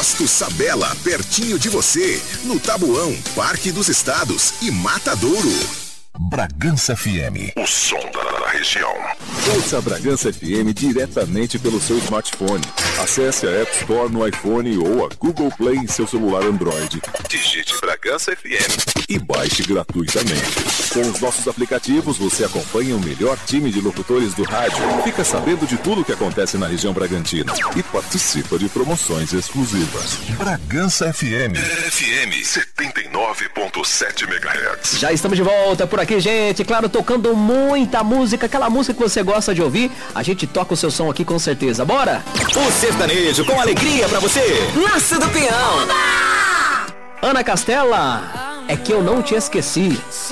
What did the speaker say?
Posto Sabela, pertinho de você, no Tabuão, Parque dos Estados e Matadouro. Bragança FM, o som da região. Ouça a Bragança FM diretamente pelo seu smartphone. Acesse a App Store no iPhone ou a Google Play em seu celular Android. Digite Bragança FM e baixe gratuitamente. Com os nossos aplicativos, você acompanha o melhor time de locutores do rádio, fica sabendo de tudo o que acontece na região Bragantina e participa de promoções exclusivas. Bragança FM, FM 79.7 MHz. Já estamos de volta por aqui, gente. Claro, tocando muita música, aquela música que você gosta de ouvir. A gente toca o seu som aqui com certeza. Bora? O sertanejo com alegria pra você. Nasce do Peão. Ana Castela, é que eu não te esqueci.